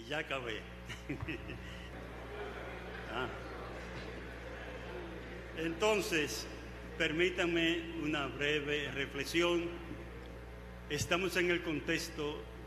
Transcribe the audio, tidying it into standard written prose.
Ya acabé. Entonces, permítanme una breve reflexión. Estamos en el contexto